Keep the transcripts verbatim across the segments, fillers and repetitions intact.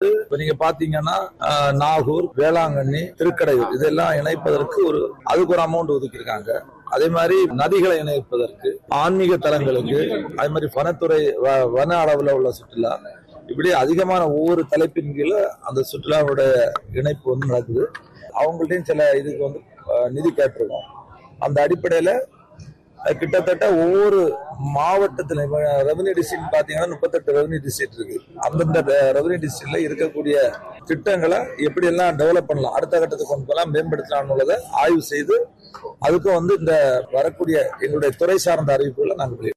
போட்டு இப்ப நீங்க பாத்தீங்கன்னா நாகூர், வேளாங்கண்ணி, திருக்கடையூர் இதெல்லாம் இணைப்பதற்கு ஒரு அதுக்கு ஒரு அமௌண்ட் ஒதுக்கியிருக்காங்க. அதே மாதிரி நதிகளை இணைப்பதற்கு, ஆன்மீக தலங்களுக்கு, அதே மாதிரி வனத்துறை வன அளவுல உள்ள சுற்றுலா, இப்படி அதிகமான ஒவ்வொரு தலைப்பின் கீழே அந்த சுற்றுலாவுடைய இணைப்பு வந்து நடக்குது. அவங்கள்ட்டையும் சில இதுக்கு வந்து நிதி கேட்டிருக்கோம். அந்த அடிப்படையில கிட்டத்தட்ட ஒவ்வொரு மாவட்டத்துல ரெவன்யூ டிஸ்ட்ரிக்ட் பாத்தீங்கன்னா முப்பத்தெட்டு ரெவன்யூ டிஸ்ட்ரிக்ட் இருக்கு. அந்தந்த ரெவன்யூ டிஸ்ட்ரிக்ட்ல இருக்கக்கூடிய திட்டங்களை எப்படி எல்லாம் டெவலப் பண்ணலாம், அடுத்த கட்டத்துக்கு கொண்டு போகலாம், மேம்படுத்தலாம் உள்ளதை ஆய்வு செய்து அதுக்கும் வந்து இந்த வரக்கூடிய எங்களுடைய துறை சார்ந்த அறிவிப்புகளை நாங்கள்.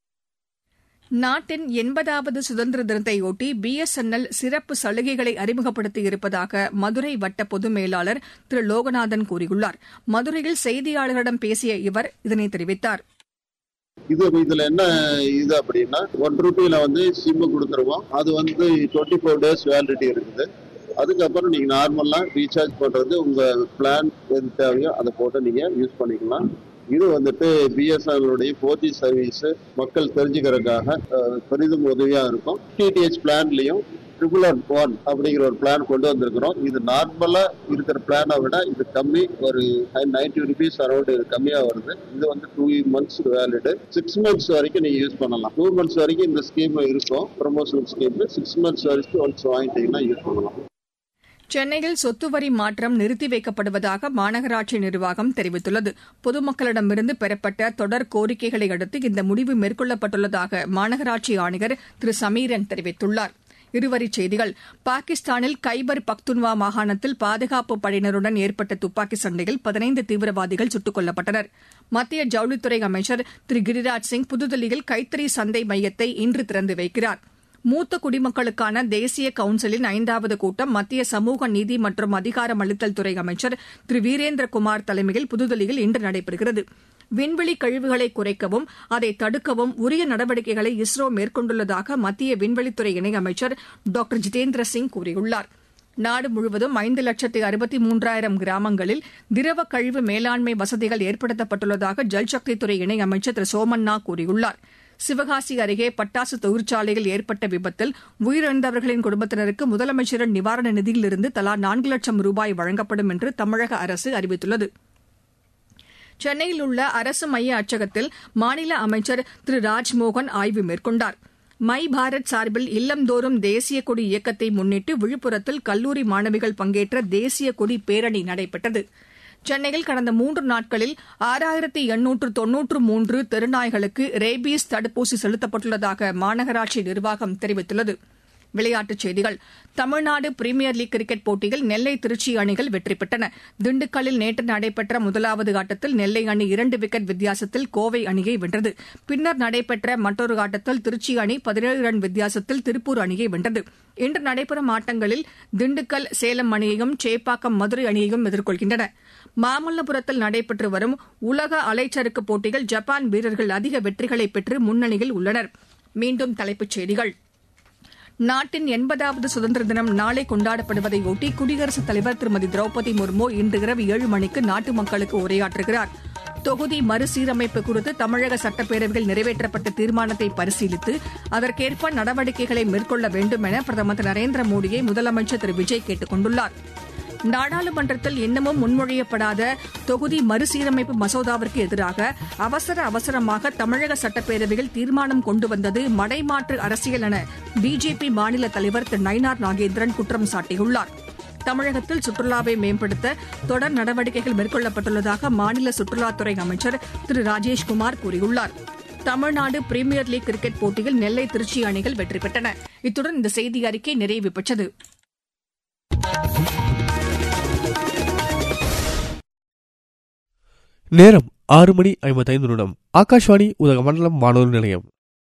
நாட்டின் எண்பதாவது சுதந்திர தினத்தையொட்டி பி எஸ் என் எல் சிறப்பு சலுகைகளை அறிமுகப்படுத்தி இருப்பதாக மதுரை வட்ட பொது மேலாளர் திரு லோகநாதன் கூறியுள்ளார். மதுரையில் செய்தியாளர்களிடம் பேசிய இவர் இதனை தெரிவித்தார். இது இதுல என்ன இது அப்படின்னா, ஒன் ரூபியில வந்து சிம் கொடுத்துருவோம். அது வந்து டுவெண்ட்டி ஃபோர் டேஸ் வேலிடிட்டி இருக்குது. அதுக்கப்புறம் நீங்க நார்மலா ரீசார்ஜ் பண்றது உங்க பிளான் எது தேவையோ அதை போட்டு நீங்க யூஸ் பண்ணிக்கலாம். இது வந்துட்டு பிஎஸ்என்எல்லுடைய ஃபோர் ஜி சர்வீஸ் மக்கள் தெரிஞ்சுக்கிறதுக்காக பெரிதும் உதவியா இருக்கும். டிடிஹெச் பிளான்லயும் ட்ரிபிள் ஒன் ஒன் அப்படிங்கிற ஒரு பிளான் கொண்டு வந்திருக்கிறோம். இது நார்மலா இருக்கிற பிளானை விட இது கம்மி, ஒரு நைன்டி ருபீஸ் அரௌண்ட் கம்மியா வருது. இது வந்து two months valid. Six months வரைக்கும் நீங்க யூஸ் பண்ணலாம். டூ மந்த்ஸ் வரைக்கும் இந்த ஸ்கீம் இருக்கும், ப்ரமோஷனல் ஸ்கீம். சிக்ஸ் மந்த்ஸ் வரைக்கும் ஒன்ஸ் வாங்கிட்டீங்கன்னா யூஸ் பண்ணலாம். சென்னையில் சொத்து வரி மாற்றம் நிறுத்தி வைக்கப்படுவதாக மாநகராட்சி நிர்வாகம் தெரிவித்துள்ளது. பொதுமக்களிடமிருந்து பெறப்பட்ட தொடர் கோரிக்கைகளை அடுத்து இந்த முடிவு மேற்கொள்ளப்பட்டுள்ளதாக மாநகராட்சி ஆணையர் திரு சமீரன் தெரிவித்துள்ளார். இருவரிச் செய்திகள். பாகிஸ்தானில் கைபர் பக்துன்வா மாகாணத்தில் பாதுகாப்பு படையினருடன் ஏற்பட்ட துப்பாக்கி சண்டையில் பதினைந்து தீவிரவாதிகள் சுட்டுக் கொல்லப்பட்டனர். மத்திய ஜவுளித்துறை அமைச்சர் திரு கிரிராஜ் சிங் புதுதில்லியில் கைத்தறி சந்தை மையத்தை இன்று திறந்து வைக்கிறார். மூத்த குடிமக்களுக்கான தேசிய கவுன்சிலின் ஐந்தாவது கூட்டம் மத்திய சமூக நீதி மற்றும் அதிகாரமளித்தல் துறை அமைச்சர் திரு வீரேந்திரகுமார் தலைமையில் புதுதில்லியில் இன்று நடைபெறுகிறது. விண்வெளி கழிவுகளை குறைக்கவும் அதை தடுக்கவும் உரிய நடவடிக்கைகளை இஸ்ரோ மேற்கொண்டுள்ளதாக மத்திய விண்வெளித்துறை இணையமைச்சர் டாக்டர் ஜிதேந்திர சிங் கூறியுள்ளார். நாடு முழுவதும் ஐந்து லட்சத்து அறுபத்தி மூன்றாயிரம் கிராமங்களில் திரவ கழிவு மேலாண்மை வசதிகள் ஏற்படுத்தப்பட்டுள்ளதாக ஜல்சக்தித்துறை இணையமைச்சர் திரு சோமண்ணா கூறியுள்ளார். சிவகாசி அருகே பட்டாசு தொழிற்சாலையில் ஏற்பட்ட விபத்தில் உயிரிழந்தவர்களின் குடும்பத்தினருக்கு முதலமைச்சரின் நிவாரண நிதியிலிருந்து தலா நான்கு லட்சம் ரூபாய் வழங்கப்படும் என்று தமிழக அரசு அறிவித்துள்ளது. சென்னையில் உள்ள அரசு மைய அச்சகத்தில் மாநில அமைச்சர் திரு ராஜ்மோகன் ஆய்வு மேற்கொண்டார். மை பாரத் சார்பில் இல்லந்தோறும் தேசிய கொடி இயக்கத்தை முன்னிட்டு விழுப்புரத்தில் கல்லூரி மாணவிகள் பங்கேற்ற தேசிய கொடி பேரணி நடைபெற்றது. சென்னையில் கடந்த மூன்று நாட்களில் ஆறாயிரத்து எண்ணூற்று தொன்னூற்று மூன்று தெருநாய்களுக்கு ரேபீஸ் தடுப்பூசி செலுத்தப்பட்டுள்ளதாக மாநகராட்சி நிர்வாகம் தெரிவித்துள்ளது. விளையாட்டுச் செய்திகள். தமிழ்நாடு பிரீமியர் லீக் கிரிக்கெட் போட்டியில் நெல்லை திருச்சி அணிகள் வெற்றி பெற்றன. திண்டுக்கல்லில் நேற்று நடைபெற்ற முதலாவது ஆட்டத்தில் நெல்லை அணி இரண்டு விக்கெட் வித்தியாசத்தில் கோவை அணியை வென்றது. பின்னர் நடைபெற்ற மற்றொரு ஆட்டத்தில் திருச்சி அணி பதினேழு ரன் வித்தியாசத்தில் திருப்பூர் அணியை வென்றது. இன்று நடைபெறும் ஆட்டங்களில் திண்டுக்கல் சேலம் அணியையும் சேப்பாக்கம் மதுரை அணியையும் எதிர்கொள்கின்றன. மாமல்லபுரத்தில் நடைபெற்று வரும் உலக அலைச்சறுக்கு போட்டியில் ஜப்பான் வீரர்கள் அதிக வெற்றிகளை பெற்று முன்னணியில் உள்ளனர். மீண்டும் தலைப்புச் செய்திகள். நாட்டின் எண்பதாவது சுதந்திர தினம் நாளை கொண்டாடப்படுவதையொட்டி குடியரசுத் தலைவர் திருமதி திரௌபதி முர்மு இன்று இரவு ஏழு மணிக்கு நாட்டு மக்களுக்கு உரையாற்றுகிறார். தொகுதி மறுசீரமைப்பு குறித்து தமிழக சட்டப்பேரவையில் நிறைவேற்றப்பட்ட தீர்மானத்தை பரிசீலித்து அதற்கேற்ப நடவடிக்கைகளை மேற்கொள்ள வேண்டும் என பிரதமர் திரு நரேந்திர மோடியை முதலமைச்சர் திரு விஜய் கேட்டுக் கொண்டுள்ளார். நாடாளுமன்றத்தில் இன்னமும் முன்மொழியப்படாத தொகுதி மறுசீரமைப்பு மசோதாவிற்கு எதிராக அவசர அவசரமாக தமிழக சட்டப்பேரவையில் தீர்மானம் கொண்டு வந்தது மடைமாற்று அரசியல் என பிஜேபி மாநில தலைவர் திரு நயினார் நாகேந்திரன் குற்றம் சாட்டியுள்ளார். தமிழகத்தில் சுற்றுலாவை மேம்படுத்த தொடர் நடவடிக்கைகள் மேற்கொள்ளப்பட்டுள்ளதாக மாநில சுற்றுலாத்துறை அமைச்சர் திரு ராஜேஷ்குமார் கூறியுள்ளார். தமிழ்நாடு பிரீமியர் லீக் கிரிக்கெட் போட்டியில் நெல்லை திருச்சி அணிகள் வெற்றி பெற்றன. இத்துடன் இந்த செய்தி அறிக்கை நிறைவு பெற்றது. நேரம் ஆறு மணி ஐம்பத்தைந்து நிமிடம். ஆகாஷ்வாணி உதகமண்டலம் வானொலி நிலையம்.